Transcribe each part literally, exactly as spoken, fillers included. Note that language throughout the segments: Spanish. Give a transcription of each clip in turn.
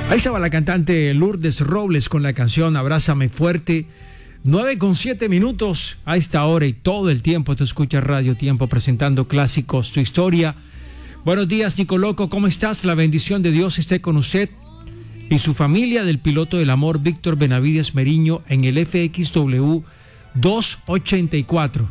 Ahí estaba la cantante Lourdes Robles con la canción Abrázame Fuerte. nueve con siete minutos a esta hora y todo el tiempo te escucha Radio Tiempo presentando clásicos, tu historia. Buenos días, Nico Loco, ¿cómo estás? La bendición de Dios esté con usted y su familia, del piloto del amor Víctor Benavides Meriño en el F X W doscientos ochenta y cuatro.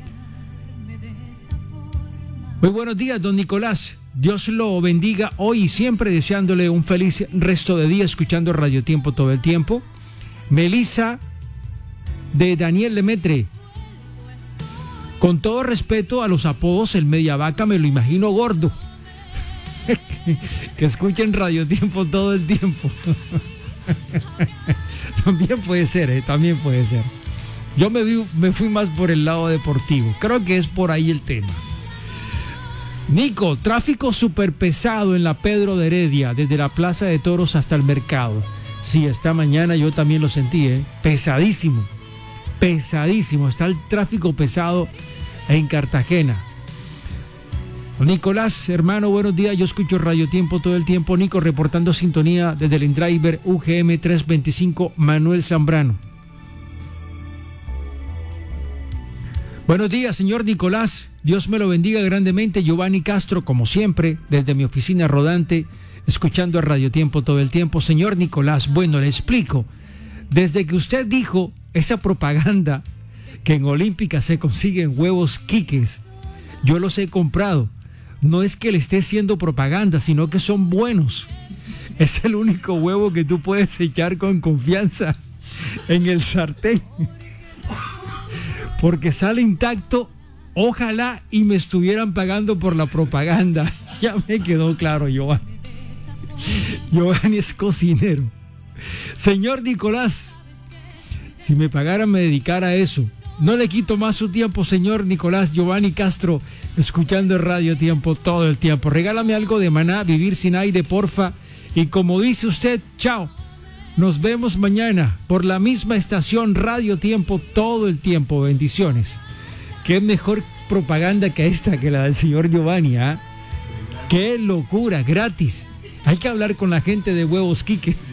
Muy buenos días, don Nicolás. Dios lo bendiga hoy y siempre, deseándole un feliz resto de día escuchando Radio Tiempo todo el tiempo. Melissa de Daniel Lemetre. Con todo respeto a los apodos, el Media Vaca me lo imagino gordo. Que escuchen Radio Tiempo todo el tiempo. También puede ser, ¿eh? También puede ser. Yo me, vi, me fui más por el lado deportivo. Creo que es por ahí el tema. Nico, tráfico súper pesado en la Pedro de Heredia, desde la Plaza de Toros hasta el mercado. Sí, esta mañana yo también lo sentí, ¿eh? Pesadísimo, pesadísimo. Está el tráfico pesado en Cartagena. Nicolás, hermano, buenos días. Yo escucho Radio Tiempo todo el tiempo. Nico, reportando sintonía desde el InDriver U G M trescientos veinticinco, Manuel Zambrano. Buenos días, señor Nicolás. Dios me lo bendiga grandemente. Giovanni Castro, como siempre, desde mi oficina rodante, escuchando a Radio Tiempo todo el tiempo. Señor Nicolás, bueno, le explico. Desde que usted dijo esa propaganda que en Olímpica se consiguen huevos quiques, yo los he comprado. No es que le esté haciendo propaganda, sino que son buenos. Es el único huevo que tú puedes echar con confianza en el sartén. Porque sale intacto. Ojalá y me estuvieran pagando por la propaganda. Ya me quedó claro, Giovanni. Giovanni es cocinero. Señor Nicolás, si me pagaran me dedicara a eso. No le quito más su tiempo, señor Nicolás. Giovanni Castro, escuchando Radio Tiempo todo el tiempo. Regálame algo de Maná, Vivir sin aire, porfa. Y como dice usted, chao. Nos vemos mañana por la misma estación Radio Tiempo todo el tiempo. Bendiciones. Qué mejor propaganda que esta, que la del señor Giovanni, ¿ah? ¿eh? Qué locura, gratis. Hay que hablar con la gente de Huevos Quique.